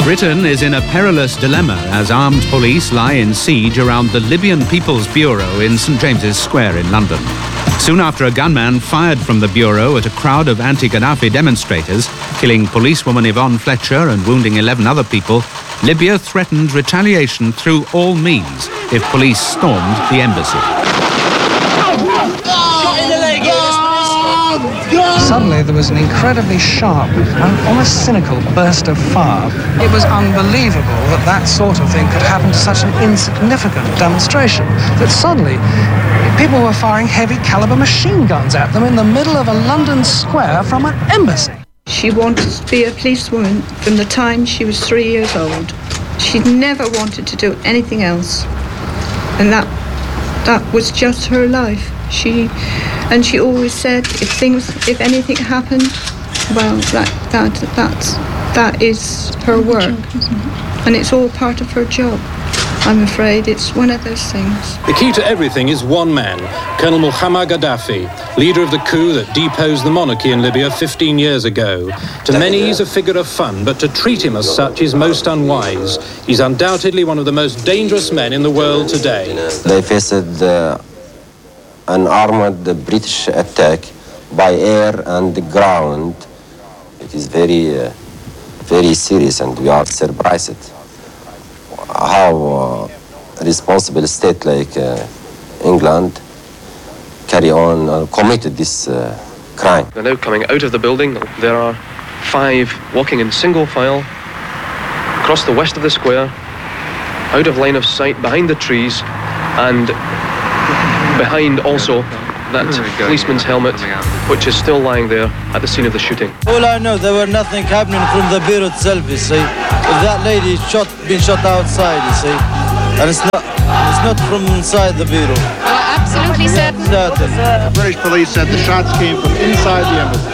Britain is in a perilous dilemma as armed police lie in siege around the Libyan People's Bureau in St James's Square in London. Soon after a gunman fired from the bureau at a crowd of anti-Gaddafi demonstrators, killing policewoman Yvonne Fletcher and wounding 11 other people, Libya threatened retaliation through all means if police stormed the embassy. Suddenly there was an incredibly sharp and almost cynical burst of fire. It was unbelievable that that sort of thing could happen to such an insignificant demonstration, that suddenly people were firing heavy caliber machine guns at them in the middle of a London square from an embassy. She wanted to be a policewoman from the time she was 3 years old. She'd never wanted to do anything else. And that was just her life. She always said, if anything happened, well, that is her work, and it's all part of her job. I'm afraid it's one of those things. The key to everything is one man, Colonel Muammar Gaddafi, leader of the coup that deposed the monarchy in Libya 15 years ago. To many, he's a figure of fun, but to treat him as such is most unwise. He's undoubtedly one of the most dangerous men in the world today. They faced an armored British attack by air and ground. It is very, very serious, and we are surprised how a responsible state like England committed this crime. They're now coming out of the building. There are 5 walking in single file across the west of the square, out of line of sight, behind the trees, and behind also that policeman's helmet, which is still lying there at the scene of the shooting. All I know, there were nothing happening from the bureau itself, you see. That lady been shot outside, you see. And it's not from inside the bureau. Absolutely certain. Certain. The British police said the shots came from inside the embassy.